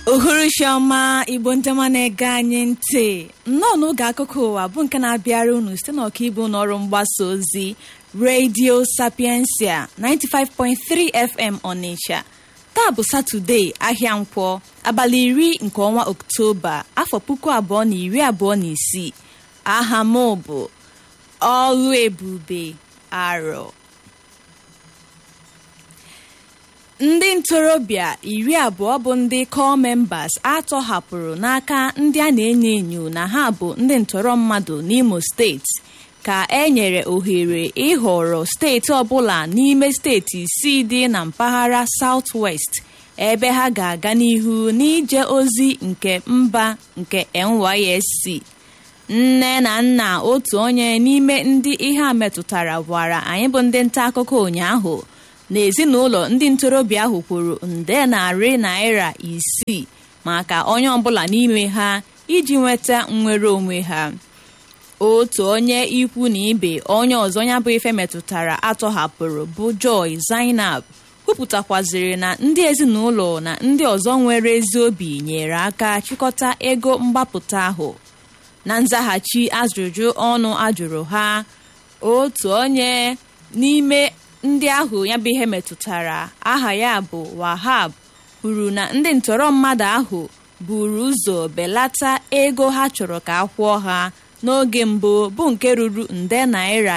Uhurushoma Igbo ndema na-ege anyị ntị nnọọ n'oge akụkọ ụwa bụ nke na-abịara unu site n'ọkaibu n'ọrụ mgbasa ozi Radio Sapiensia 95.3 FM Onitsha. Taa bụ Satọde ahịa Nkwọ abalị 10 nke ọnwa Ọktoba afọ 2026. Aha m bụ Oluebube Arọ. Ndị ntorobịa 20 bụ ndị kọọ members atọhapụrụ n'aka ndị a na-enyo enyo na ha bụ ndị ntọrọ mmadụ n'Imo steeti ka e nyere ohere ịhọrọ steeti ọbụla n'ime steeti 6 dị na mpaghara South-West ebe ha ga-aga n'ihu n'ije ozi nke mba nke NYSC. Nne na nna otu onye n'ime ndị ihe a metụtara gwara anyị bụ ndị nta akụkọ ụnyaahụ n'ezinụlọ ndị ntorobịa ahụ kwuru nde narị naira 6 maka onye ọbụla n'ime ha iji nweta nnwere onwe ha. Otu onye ikwu na ibe onye ọzọ ya bụ ife metụtara atọhapụrụ bụ Joy Zainab kwupụtakwaziri na ndị ezinụlọ na ndị ọzọ nwere ezi obi nyere aka chịkọta ego mgbapụta ahụ. Na nzaghachi ajụjụ ọnụ ajụrụ ha, otu onye n'ime ndị ahụ ya bụ ihe metụtara aha ya bụ Wahab kwuru na ndị ntọrọ mmadụ ahụ buru ụzọ belata ego ha chọrọ ka akwụọ ha n'oge mbụ bụ nke ruru nde naira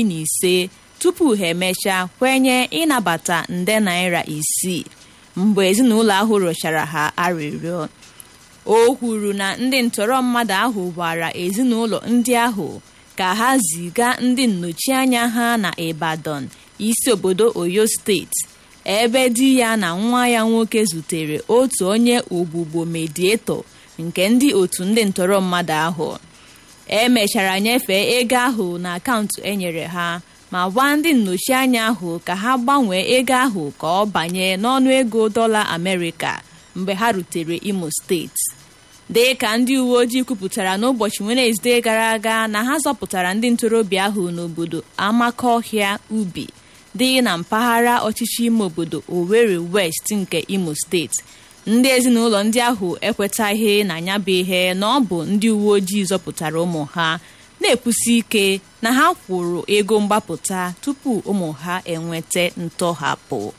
15 tupu ha emechaa kwenye ịnabata nde naira 6 mgbe ezinụlọ ahụ rụchara ha arịrịọ. O kwuru na ndị ntọrọ mmadụ ahụ gwara ezinụlọ ndị ahụ ka ha ziga ndị nnọchianya ha na Ibadan, isi obodo Oyo steeti, ebe di ya na nwa ya nwoke zutere otu onye ogbugbo mediator nke ndị otu ndị ntọrọ mmadụ ahụ. Emechara nyefee ego ahụ na akaụntụ enyere ha ma gwa ndị nnọchianya ahụ ka ha gbanwee ego ahụ ka ọ banye n'ọnụ ego dọla Amerịka mgbe ha rutere Imo steeti. Dị ka ndị uwe ojii kwupụtara n'ụbọchị Wenezdee gara aga na ha zọpụtara ndị ntorobịa ahụ n'obodo Amakọhịa Ubi dị na mpaghara ọchịchị ime obodo Owerri West nke Imo steeti. Ndị ezinụlọ ndị ahụ ekwetaghị na ya bụ ihe na ọ bụ ndị uwe ojii zọpụtara ụmụ ha, na-ekwusi ike na ha kwụrụ ego mgbapụta tupu ụmụ ha enweta ntọhapụ.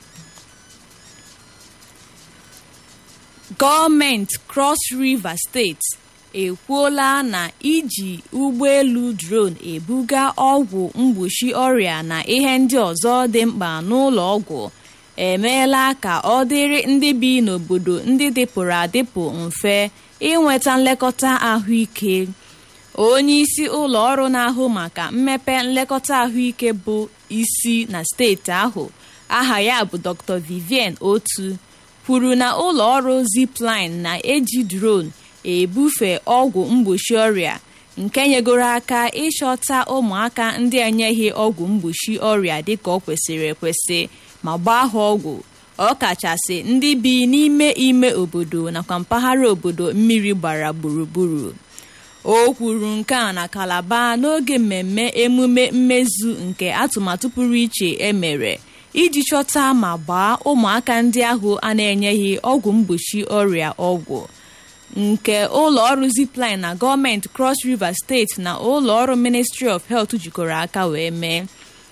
Gọọmenti Cross River steeti ekwuola na iji ụgbọelu drone ebuga ọgwụ mgbochi ọrịa na ihe ndị ọzọ dị mkpa n'ụlọ ọgwụ emeela ka ọ dịrị ndị bi n'obodo ndị dịpụrụ adịpụ mfe inweta nlekọta ahụike. Onye isi ụlọ ọrụ na-ahụ maka mmepe nlekọta ahụike bụ isi na steeti ahụ, aha ya bụ Dr. Vivian Otu, kwuru na ụlọ ọrụ Zipline na-eji drone ebufe ọgwụ mgbochi ọrịa nke nyegoro aka ịchọta ụmụaka ndị enyeghị ọgwụ mgbochi ọrịa dịka ọ kwesịrị ekwesị ma gbaa ha ọgwụ, ọkachasị ndị bi n'ime ime obodo nakwa mpaghara obodo mmiri gbara gburugburu. O kwuru nke a na Calabar n'oge mmemme emume mmezu nke atụmatụ pụrụ iche emere iji chọta ma gbaa ụmụaka ndị ahụ a na-enyeghị ọgwụ mgbochi ọrịa ọgwụ, nke ụlọ ọrụ Zipline na gọọmenti Cross River steeti na ụlọ ọrụ Ministry of Health jikọrọ aka wee mee.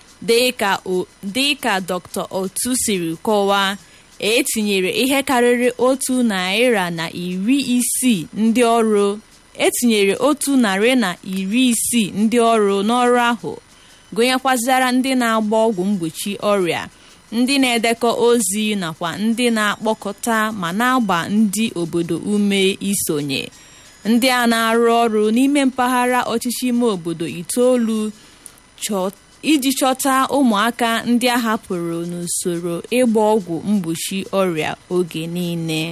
Dịka Dr. Otu siri kọwaa, etinyere ihe karịrị otu narị na iri isii ndị ọrụ n'ọrụ ahụ, gụnyekwazara ndị na-agba ọgwụ mgbochi ọrịa, ndị na-edekọ ozi nakwa ndị na-akpọkọta ma na-agba ndị obodo ume isonye. Ndị a na-arụ ọrụ n'ime mpaghara ọchịchị ime obodo 9 iji chọta ụmụaka ndị a hapụrụ n'usoro ịgba ọgwụ mgbochi ọrịa oge niile.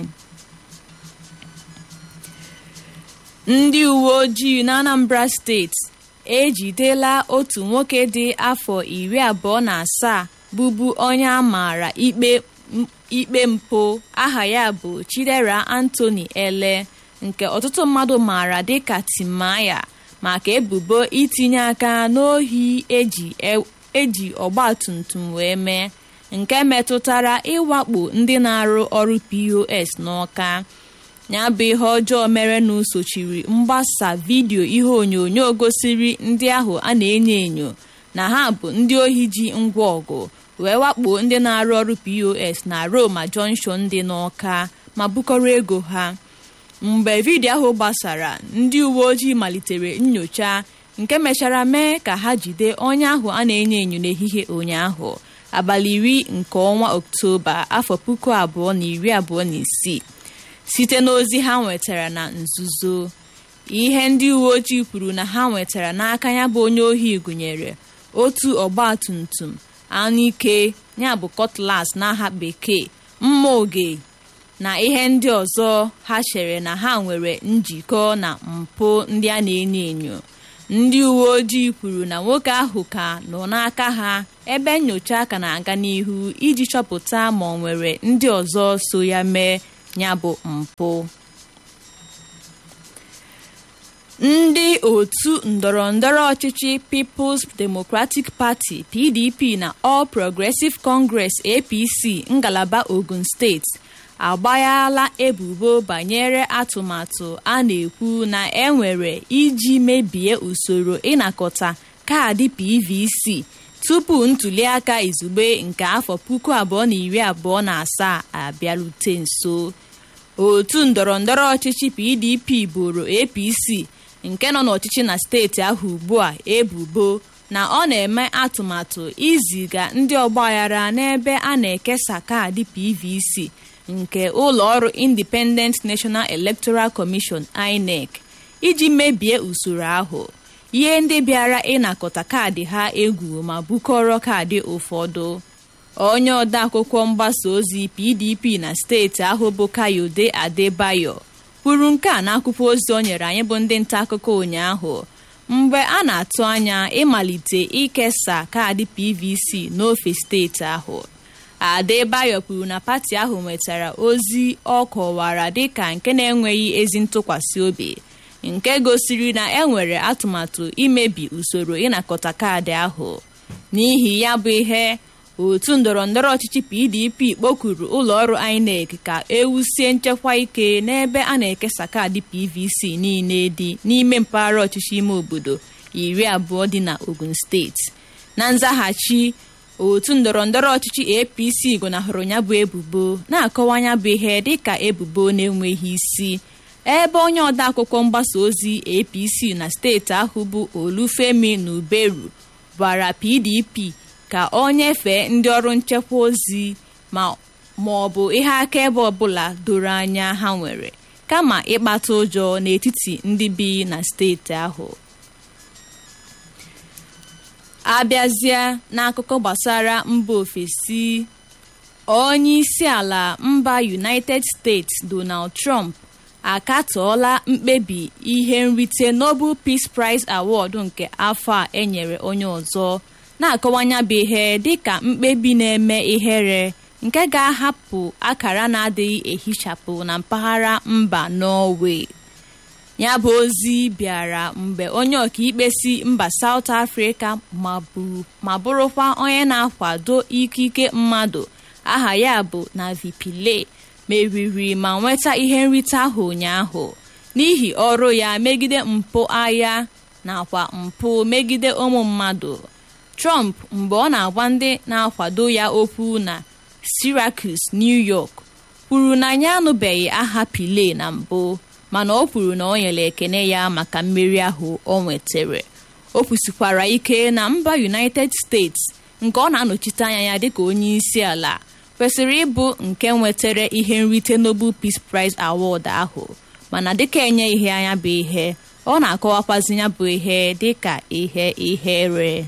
Ndị uwe ojii na Anambra steeti ejidela otu nwoke dị afọ 27 bụbu onye a maara ikpe mpụ, aha ya bụ Chidera Anthony Ele, nke ọtụtụ mmadụ maara dịka Timaya, maka ebubo itinye aka n'ohi eji ọgbatumtum wee mee, nke metụtara ịwakpo ndị na-arụ ọrụ POS n'Awka. ya bụ ihe ọjọọ mere na sochiri mgbasa vidiyo ihe onyonyo gosiri ndị ahụ a na-enyo enyo na ha bụ ndị ohi ji ngwa ọgụ wee wakpo ndị na-arụ ọrụ POS na Roma Junction dị n'Awka ma bukọrọ ego ha. Mgbe vidiyo ahụ gbasara, ndị uwe ojii malitere nnyocha nke mechara mee ka ha jide onye ahụ a na-enyo enyo n'ehihie ụnyaahụ abalị 10 nke ọnwa Ọktoba afọ 2026 site n'ozi ha nwetara na nzuzo. Ihe ndị uwe ojii kwuru na ha nwetara n'aka ya bụ onye ohi gụnyere otu ọgbatumtum, anụ ike ya bụ cutlass n'aha bekee, mma oge na ihe ndị ọzọ ha chere na ha nwere njikọ na mpụ ndị a na-enyo enyo. Ndị uwe ojii kwuru na nwoke ahụ ka nọ n'aka ha ebe nnyocha ka na-aga n'ihu iji chọpụta ma ọ nwere ndị ọzọ so ya mee ya bụ mpụ. Ndị otu ndọrọndọrọ ọchịchị People's Democratic Party PDP na All Progressive Congress APC ngalaba Ogun steeti agbaghala ebubo banyere atụmatụ a na-ekwu na enwere iji mebie usoro ịnakọta kaadị PVC tupu ntuliaka izugbe nke afọ 2027 abịarute nso. Otu ndọrọndọrọ ọchịchị PDP boro APC nke nọ n'ọchịchị na steeti ahụ ugbu a ebubo na ọ na-eme atụmatụ iziga ndị ọgbaghara n'ebe a na-ekesa kaadị PVC nke ụlọọrụ Independent National Electoral Commission INEC iji mebie usoro ahụ. Ihe ndị bịara ịnakọta kaadị ha egwu ma bukọrọ kaadị ụfọdụ. Onye odeakwụkwọ mgbasa ozi PDP na steeti ahụ bụ Kayode Adebayo kwuru nke a n'akwụkwọ ozi o nyere anyị bụ ndị nta akụkọ ụnyaahụ mgbe a na-atụ anya ịmalite ikesa kaadị PVC n'ofe steeti ahụ. Adebayo kwuru na pati ahụ nwetara ozi ọ kọwara dịka nke na-enweghị ezi ntụkwasị obi nke gosiri na enwere atụmatụ imebi usoro ịnakọta kaadị ahụ. N'ihi ya bụ ihe, otu ndọrọndọrọ ọchịchị PDP kpọkuru ụlọọrụ INEC ka ewusie nchekwa ike n'ebe a na-ekesa kaadị PVC niile dị n'ime mpaghara ọchịchị ime obodo 20 dị na Ogun steeti. Na nzaghachi, otu ndọrọndọrọ ọchịchị APC gọnahụrụ ya bụ ebubo na-akọwa ya bụ ihe dịka ebubo na-enweghị isi, ebe onye odeakwụkwọ mgbasa ozi APC na steeti ahụ bụ Olufemi Nuberu gwara PDP ka o nyefee ndị ọrụ nchekwa ozi ma ọ bụ ihe akaebe ọbụla doro anya ha nwere kama ịkpata ụjọ n'etiti ndị bi na steeti ahụ. Abịazịa n'akụkọ gbasara mba ofesi, onye isi ala mba United States Donald Trump akatọọla mkpebi ihe nrite Nobel Peace Prize Award nke afọ a enyere onye ọzọ, na-akọwanya bụ ihe dịka mkpebi na-eme ihere nke ga-ahapụ akara na-adịghị ehichapụ na mpaghara mba Norway. Ya bụ ozi bịara mgbe onye ọkaikpe si mba South Africa ma bụrụkwa onye na-akwado ikike mmadụ aha ya bụ Navi Pillay meriri ma nweta ihe nrite ahụ ụnyaahụ n'ihi ọrụ ya megide mpụ agha nakwa mpụ megide ụmụ mmadụ. Trump mgbe ọ na-agwa ndị na-akwado ya okwu na Syracuse, New York, kwuru na ya anụbeghị aha Pillay na mbụ, mana o kwuru na o nyere ekene ya maka mmeri ahụ o nwetara. O kwusikwara ike na mba United States nke ọ na-anọchite anya ya dịka onye isi ala kwesịrị ịbụ nke nwetara ihe nrite Nobel Peace Prize Award ahụ, mana dịka enye ihe anya bụ ihe, ọ na-akọwakwazi ya bụ ihe dịka ihe ihere.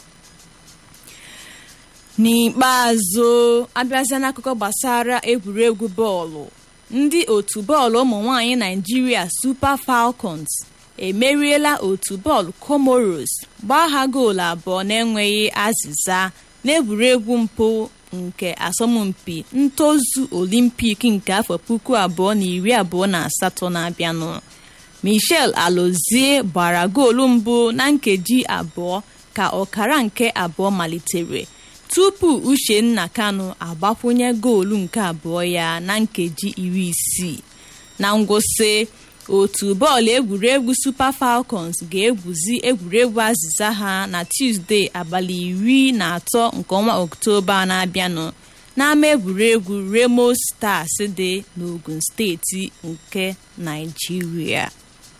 N'ikpeazụ, abịazịa n'akụkọ gbasara egwuregwu bọọlụ, ndị otu bọọlụ ụmụ nwanyị Nigeria Super Falcons emeriela otu bọọlụ Comoros gbaa ha goolu 2 na-enweghị azịza n'egwuregwu mpụ nke asọmpi ntozu Olimpik nke afọ 2028 na-abịanụ. Michelle Alozie gbara goolu mbụ na nkeji 2 ka ọkara nke 2 malitere tupu Uchenna Kanu agbakwunye goolu nke 2 ya na nkeji 60. na ngwụsị otu bọọlụ egwuregwu Super Falcons ga-egwuzi egwuregwu azịza ha na Tuesday abalị 13 nke ọnwa Ọktoba na-abịanụ n'ama egwuregwu Remo Stars dị n'Ogun steeti nke Naịjirịa.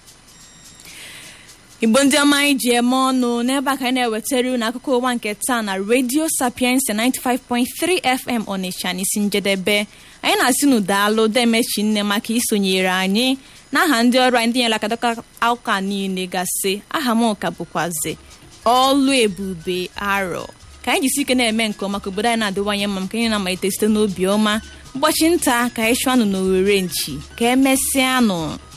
Igbo ndị ọma anyị ji eme ọnụ n'ebe a ka anyị na-ewetara unu akụkọ ụwa nke taa na Radio Sapienza 95.3 FM Ọnịcha n'isi njedebe. Anyị na-asị nu daalụ Demechi nne maka isonyere anyị n'aha ndị ọrụ anyị ndị nyere akadọka ụka niile gasị. Aha m ka bụkwazi Ọlụ Ebube Arọ. Ka anyị jisi ike na-eme nke ọma ka obodo anyị na-adịwanye mma maka anyị na-amalite site n'obi ọma. Ụbọchị nta ka anyị chụọ anụ n'Owerre nchi ka emesịa nụ.